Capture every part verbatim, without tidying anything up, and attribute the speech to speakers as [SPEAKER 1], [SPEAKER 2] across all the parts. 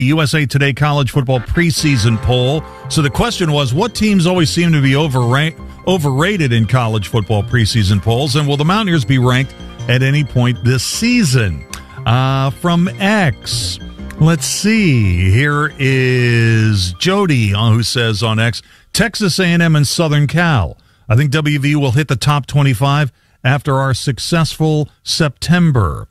[SPEAKER 1] U S A Today College Football preseason poll. So the question was, what teams always seem to be overrank- overrated in college football preseason polls, and will the Mountaineers be ranked at any point this season? Uh, from X, let's see. Here is Jody, uh, who says on X, Texas A and M and Southern Cal. I think W V U will hit the top twenty-five after our successful September.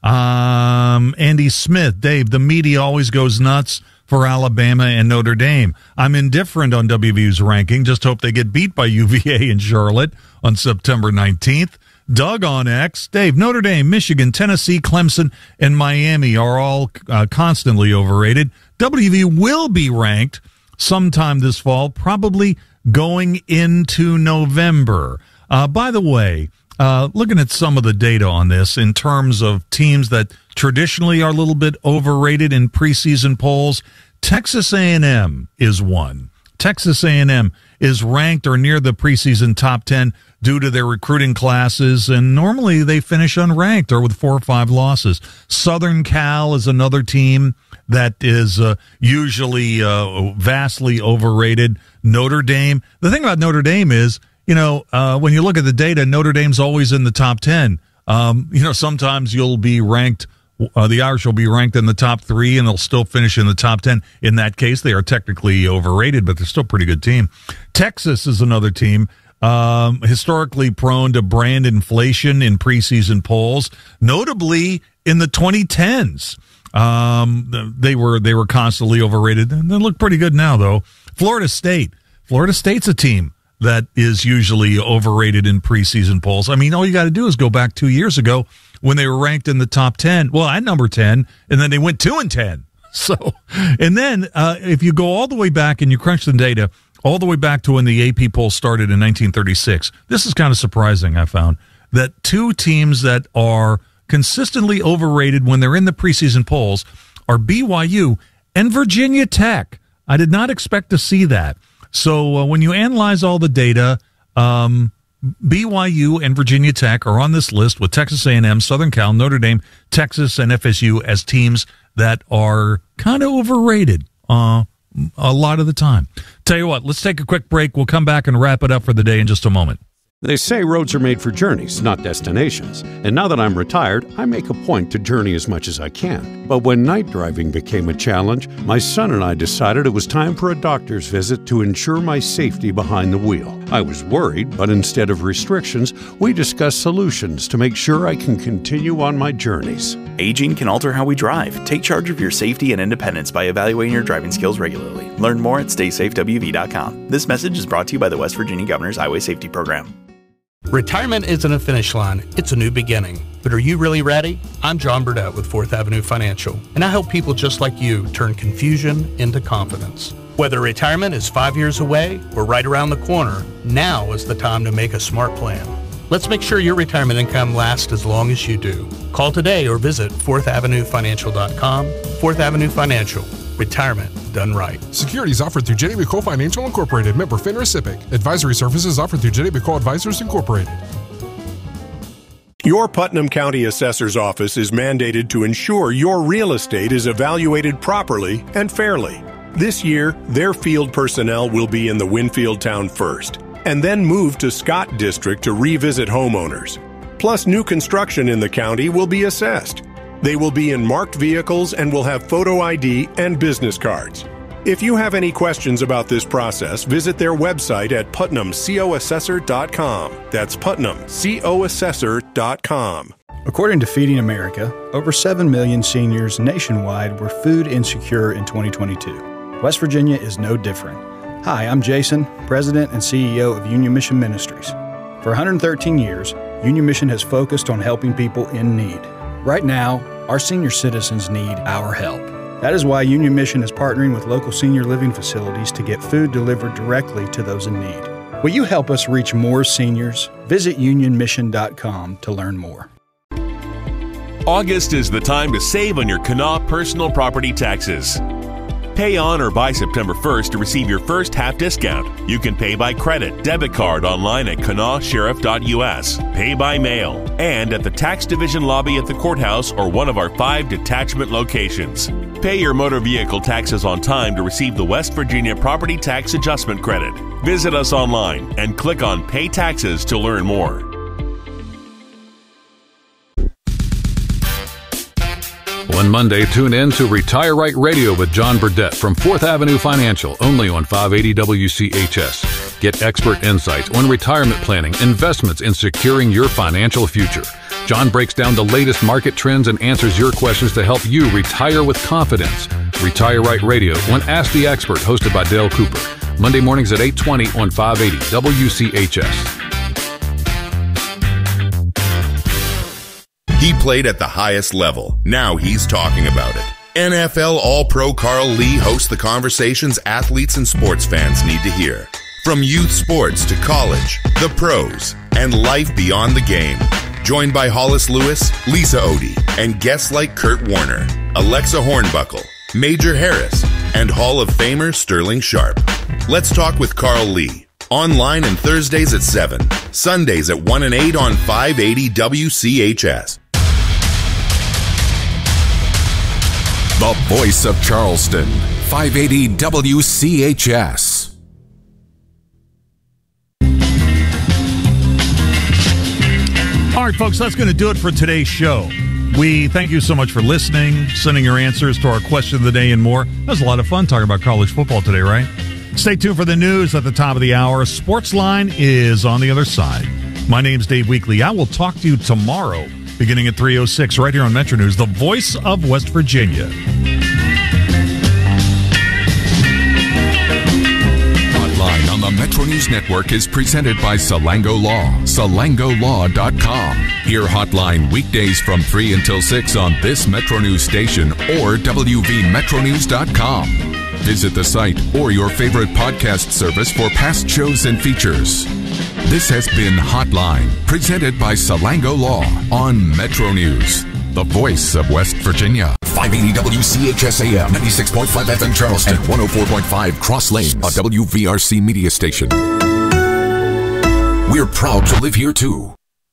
[SPEAKER 1] Um, Andy Smith, Dave, the media always goes nuts for Alabama and Notre Dame. I'm indifferent on W V U's ranking. Just hope they get beat by U V A in Charlotte on September nineteenth. Doug on X, Dave, Notre Dame, Michigan, Tennessee, Clemson, and Miami are all uh, constantly overrated. W V U will be ranked sometime this fall, probably going into November. Uh, by the way, uh, looking at some of the data on this in terms of teams that traditionally are a little bit overrated in preseason polls, Texas A and M is one. Texas A and M is ranked or near the preseason top ten due to their recruiting classes, and normally they finish unranked or with four or five losses. Southern Cal is another team that is uh, usually uh, vastly overrated. Notre Dame. The thing about Notre Dame is, you know, uh, when you look at the data, Notre Dame's always in the top ten. Um, you know, sometimes you'll be ranked, uh, the Irish will be ranked in the top three, and they'll still finish in the top ten. In that case, they are technically overrated, but they're still a pretty good team. Texas is another team, um, historically prone to brand inflation in preseason polls, notably in the twenty tens. Um, they were they were constantly overrated, and they look pretty good now, though. Florida State. Florida State's a team that is usually overrated in preseason polls. I mean, all you got to do is go back two years ago when they were ranked in the top ten. Well, at number ten, and then they went two and ten. So, and then uh, if you go all the way back and you crunch the data all the way back to when the A P poll started in nineteen thirty-six, this is kind of surprising. I found that two teams that are consistently overrated when they're in the preseason polls are B Y U and Virginia Tech. I did not expect to see that. So uh, when you analyze all the data, um, B Y U and Virginia Tech are on this list with Texas A and M, Southern Cal, Notre Dame, Texas, and F S U as teams that are kind of overrated uh, a lot of the time. Tell you what, let's take a quick break. We'll come back and wrap it up for the day in just a moment.
[SPEAKER 2] They say roads are made for journeys, not destinations. And now that I'm retired, I make a point to journey as much as I can. But when night driving became a challenge, my son and I decided it was time for a doctor's visit to ensure my safety behind the wheel. I was worried, but instead of restrictions, we discussed solutions to make sure I can continue on my journeys.
[SPEAKER 3] Aging can alter how we drive. Take charge of your safety and independence by evaluating your driving skills regularly. Learn more at stay safe w v dot com. This message is brought to you by the West Virginia Governor's Highway Safety Program.
[SPEAKER 4] Retirement isn't a finish line, it's a new beginning. But are you really ready? I'm John Burdett with Fourth Avenue Financial, and I help people just like you turn confusion into confidence. Whether retirement is five years away or right around the corner, now is the time to make a smart plan. Let's make sure your retirement income lasts as long as you do. Call today or visit fourth avenue financial dot com. Fourth Avenue Financial. Retirement done right.
[SPEAKER 5] Securities offered through J W Cole Financial Incorporated, member FINRA SIPC. Advisory services offered through J W Cole Advisors Incorporated.
[SPEAKER 6] Your Putnam County Assessor's Office is mandated to ensure your real estate is evaluated properly and fairly. This year, their field personnel will be in the Winfield town first, and then move to Scott District to revisit homeowners. Plus, new construction in the county will be assessed. They will be in marked vehicles and will have photo I D and business cards. If you have any questions about this process, visit their website at putnam co assessor dot com. That's putnam co assessor dot com.
[SPEAKER 7] According to Feeding America, over seven million seniors nationwide were food insecure in twenty twenty-two. West Virginia is no different. Hi, I'm Jason, President and C E O of Union Mission Ministries. For one hundred thirteen years, Union Mission has focused on helping people in need. Right now, our senior citizens need our help. That is why Union Mission is partnering with local senior living facilities to get food delivered directly to those in need. Will you help us reach more seniors? Visit union mission dot com to learn more.
[SPEAKER 8] August is the time to save on your Kanawha personal property taxes. Pay on or by September first to receive your first half discount. You can pay by credit, debit card online at kanawha sheriff dot u s, pay by mail, and at the tax division lobby at the courthouse or one of our five detachment locations. Pay your motor vehicle taxes on time to receive the West Virginia Property Tax Adjustment Credit. Visit us online and click on Pay Taxes to learn more.
[SPEAKER 9] One Monday, tune in to Retire Right Radio with John Burdett from Fourth Avenue Financial, only on five eighty W C H S. Get expert insights on retirement planning, investments, and securing your financial future. John breaks down the latest market trends and answers your questions to help you retire with confidence. Retire Right Radio on Ask the Expert, hosted by Dale Cooper. Monday mornings at eight twenty on five eighty W C H S.
[SPEAKER 10] He played at the highest level. Now he's talking about it. N F L All-Pro Carl Lee hosts the conversations athletes and sports fans need to hear. From youth sports to college, the pros, and life beyond the game. Joined by Hollis Lewis, Lisa Odie, and guests like Kurt Warner, Alexa Hornbuckle, Major Harris, and Hall of Famer Sterling Sharp. Let's talk with Carl Lee. Online and Thursdays at seven, Sundays at one and eight on five eighty W C H S.
[SPEAKER 11] The voice of Charleston, five eighty W C H S.
[SPEAKER 1] All right, folks, that's going to do it for today's show. We thank you so much for listening, sending your answers to our question of the day and more. That was a lot of fun talking about college football today, right? Stay tuned for the news at the top of the hour. Sportsline is on the other side. My name's Dave Weekley. I will talk to you tomorrow, beginning at three oh six, right here on Metro News, the voice of West Virginia.
[SPEAKER 11] Hotline on the Metro News Network is presented by Salango Law, salango law dot com. Hear Hotline weekdays from three until six on this Metro News station or w v metro news dot com. Visit the site or your favorite podcast service for past shows and features. This has been Hotline, presented by Salango Law on Metro News, the voice of West Virginia.
[SPEAKER 12] five eighty W C H S A M, ninety-six point five F M Charleston,
[SPEAKER 11] and one oh four point five Cross Lanes, a W V R C media station.
[SPEAKER 12] We're proud to live here too.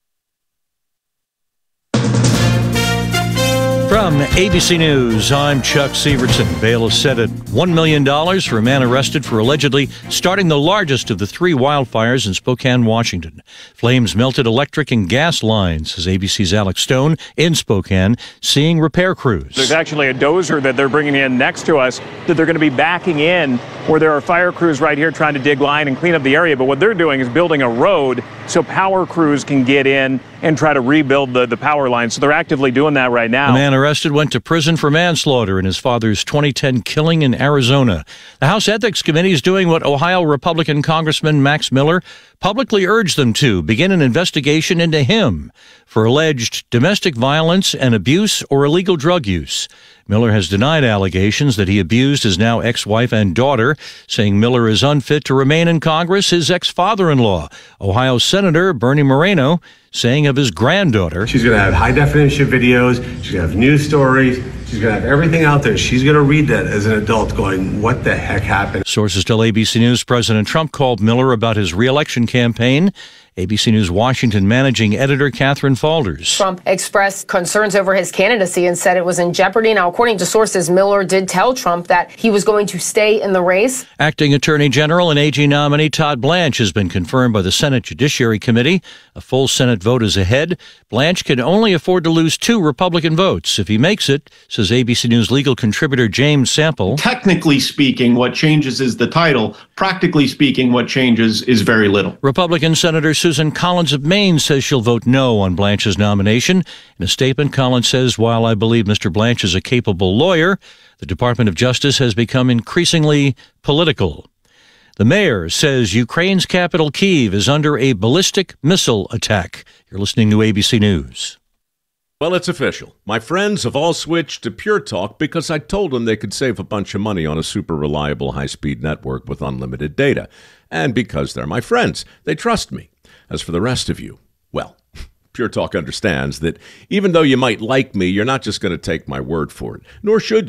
[SPEAKER 13] From A B C News, I'm Chuck Severson. Bail is set at one million dollars for a man arrested for allegedly starting the largest of the three wildfires in Spokane, Washington. Flames melted electric and gas lines, says A B C's Alex Stone in Spokane, seeing repair crews.
[SPEAKER 14] There's actually a dozer that they're bringing in next to us that they're going to be backing in where there are fire crews right here trying to dig line and clean up the area. But what they're doing is building a road so power crews can get in and try to rebuild the, the power line. So they're actively doing that right now.
[SPEAKER 13] The man arrested went to prison for manslaughter in his father's twenty ten killing in Arizona. The House Ethics Committee is doing what Ohio Republican Congressman Max Miller publicly urged them to, begin an investigation into him for alleged domestic violence and abuse or illegal drug use. Miller has denied allegations that he abused his now ex-wife and daughter, saying Miller is unfit to remain in Congress. His ex-father-in-law, Ohio Senator Bernie Moreno, saying of his granddaughter,
[SPEAKER 15] she's going to have high-definition videos, she's going to have news stories, she's going to have everything out there. She's going to read that as an adult going, what the heck happened?
[SPEAKER 13] Sources tell A B C News President Trump called Miller about his re-election campaign. A B C News Washington managing editor Catherine Falders.
[SPEAKER 16] Trump expressed concerns over his candidacy and said it was in jeopardy. Now, according to sources, Miller did tell Trump that he was going to stay in the race.
[SPEAKER 13] Acting Attorney General and A G nominee Todd Blanche has been confirmed by the Senate Judiciary Committee. A full Senate vote is ahead. Blanche can only afford to lose two Republican votes. If he makes it, says A B C News legal contributor James Sample.
[SPEAKER 17] Technically speaking, what changes is the title. Practically speaking, what changes is very little.
[SPEAKER 13] Republican Senator Susan Collins of Maine says she'll vote no on Blanche's nomination. In a statement, Collins says, while I believe Mister Blanche is a capable lawyer, the Department of Justice has become increasingly political. The mayor says Ukraine's capital, Kyiv, is under a ballistic missile attack. You're listening to A B C News.
[SPEAKER 2] Well, it's official. My friends have all switched to Pure Talk because I told them they could save a bunch of money on a super reliable high-speed network with unlimited data. And because they're my friends, they trust me. As for the rest of you, well, Pure Talk understands that even though you might like me, you're not just going to take my word for it, nor should you.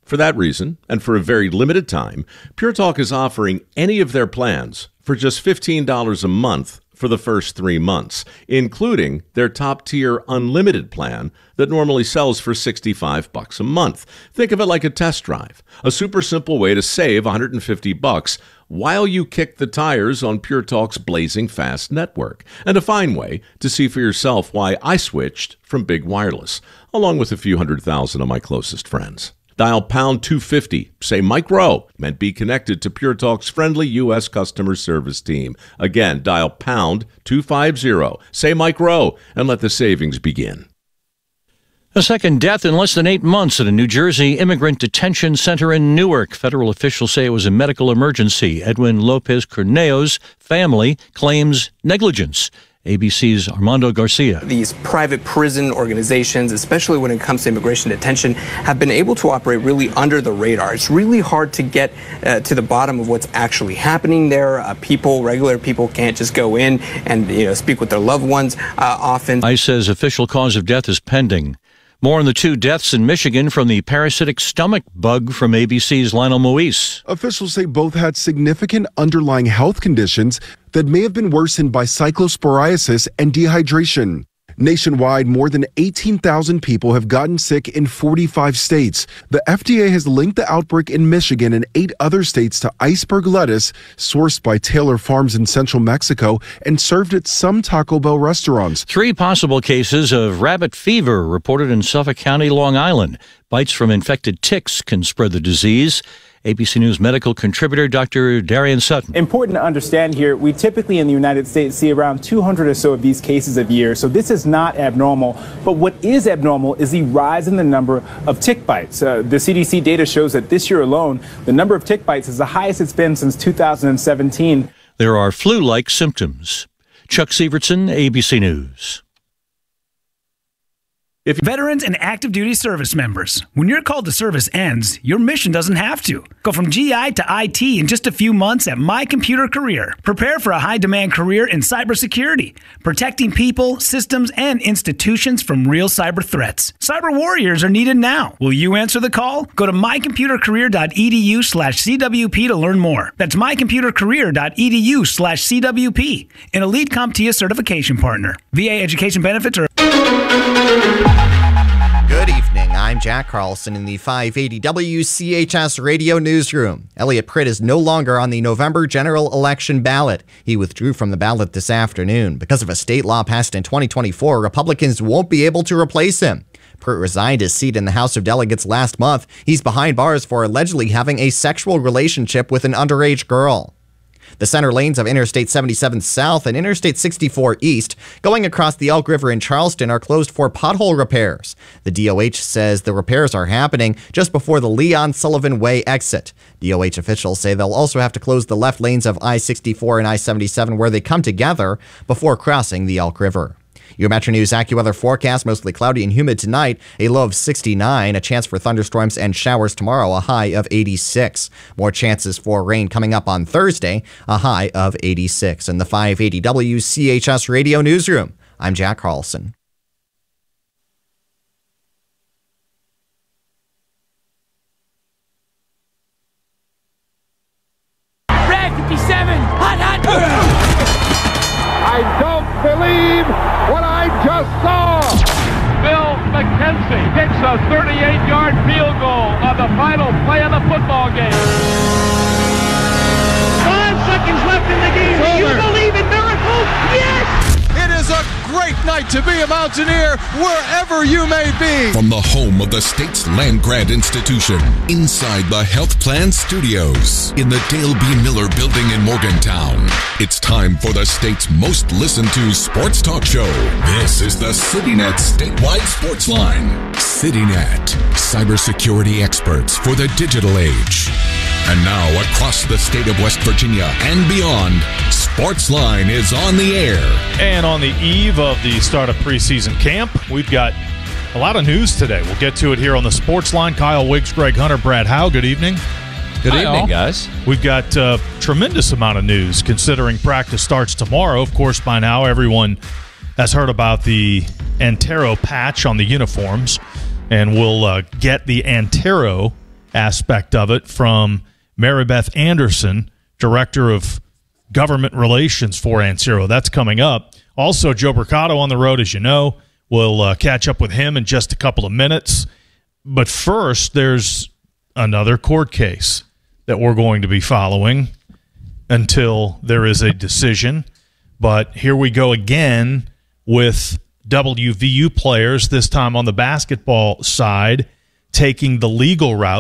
[SPEAKER 18] For that reason, and for a very limited time, Pure Talk is offering any of their plans for just fifteen dollars a month for the first three months, including their top-tier unlimited plan that normally sells for sixty-five bucks a month. Think of it like a test drive, a super simple way to save one hundred fifty bucks while you kick the tires on Pure Talk's blazing fast network, and a fine way to see for yourself why I switched from Big Wireless, along with a few hundred thousand of my closest friends. Dial pound two fifty, say Mike Rowe, and be connected to Pure Talk's friendly U S customer service team. Again, dial pound two fifty, say Mike Rowe, and let the savings begin.
[SPEAKER 13] A second death in less than eight months at a New Jersey immigrant detention center in Newark. Federal officials say it was a medical emergency. Edwin Lopez Corneo's family claims negligence. A B C's Armando Garcia.
[SPEAKER 19] These private prison organizations, especially when it comes to immigration detention, have been able to operate really under the radar. It's really hard to get uh, to the bottom of what's actually happening there. Uh, people, regular people, can't just go in and you know speak with their loved ones uh, often.
[SPEAKER 13] ICE says official cause of death is pending. More on the two deaths in Michigan from the parasitic stomach bug from A B C's Lionel Moise.
[SPEAKER 20] Officials say both had significant underlying health conditions that may have been worsened by cyclosporiasis and dehydration. Nationwide, more than eighteen thousand people have gotten sick in forty-five states. The F D A has linked the outbreak in Michigan and eight other states to iceberg lettuce, sourced by Taylor Farms in central Mexico and served at some Taco Bell restaurants.
[SPEAKER 13] Three possible cases of rabbit fever reported in Suffolk County, Long Island. Bites from infected ticks can spread the disease. A B C News medical contributor Doctor Darian Sutton.
[SPEAKER 21] Important to understand here, we typically in the United States see around two hundred or so of these cases a year, so this is not abnormal. But what is abnormal is the rise in the number of tick bites. Uh, the C D C data shows that this year alone, the number of tick bites is the highest it's been since two thousand seventeen.
[SPEAKER 13] There are flu-like symptoms. Chuck Sievertson, A B C News.
[SPEAKER 22] If veterans and active duty service members, when your call to service ends, your mission doesn't have to. Go from G I to I T in just a few months at My Computer Career. Prepare for a high-demand career in cybersecurity, protecting people, systems, and institutions from real cyber threats. Cyber warriors are needed now. Will you answer the call? Go to mycomputercareer.edu slash CWP to learn more. That's mycomputercareer.edu slash CWP, an Elite CompTIA certification partner. V A education benefits are...
[SPEAKER 23] Good evening. I'm Jack Carlson in the five eighty W C H S Radio Newsroom. Elliot Pritt is no longer on the November general election ballot. He withdrew from the ballot this afternoon. Because of a state law passed in twenty twenty-four, Republicans won't be able to replace him. Pritt resigned his seat in the House of Delegates last month. He's behind bars for allegedly having a sexual relationship with an underage girl. The center lanes of Interstate seventy-seven South and Interstate sixty-four East going across the Elk River in Charleston are closed for pothole repairs. The D O H says the repairs are happening just before the Leon Sullivan Way exit. D O H officials say they'll also have to close the left lanes of I sixty-four and I seventy-seven where they come together before crossing the Elk River. Your Metro News AccuWeather forecast, mostly cloudy and humid tonight, a low of sixty-nine, a chance for thunderstorms and showers tomorrow, a high of eighty-six. More chances for rain coming up on Thursday, a high of eighty-six. In the five eighty W C H S Radio Newsroom, I'm Jack Carlson.
[SPEAKER 24] Red fifty-seven, hot, hot!
[SPEAKER 25] I don't believe what I just saw.
[SPEAKER 24] Bill McKenzie hits a thirty-eight-yard field goal on the final play of the football game. Five seconds left in the game. Do you believe in miracles? Yes!
[SPEAKER 25] It is a great night to be a Mountaineer wherever you may be.
[SPEAKER 11] From the home of the state's land grant institution, inside the Health Plan Studios, in the Dale B. Miller Building in Morgantown, it's time for the state's most listened to sports talk show. This is the CityNet Statewide Sports Line. CityNet, cybersecurity experts for the digital age. And now, across the state of West Virginia and beyond, Sportsline is on the air.
[SPEAKER 26] And on the eve of the start of preseason camp, we've got a lot of news today. We'll get to it here on the Sportsline. Kyle Wiggs, Greg Hunter, Brad Howe, good evening.
[SPEAKER 27] Good Hi, evening, all. guys.
[SPEAKER 26] We've got a tremendous amount of news considering practice starts tomorrow. Of course, by now, everyone has heard about the Antero patch on the uniforms, and we'll uh, get the Antero aspect of it from Maribeth Anderson, Director of Government Relations for Ansero. That's coming up. Also, Joe Mercado on the road, as you know. We'll uh, catch up with him in just a couple of minutes. But first, there's another court case that we're going to be following until there is a decision. But here we go again with W V U players, this time on the basketball side, taking the legal route.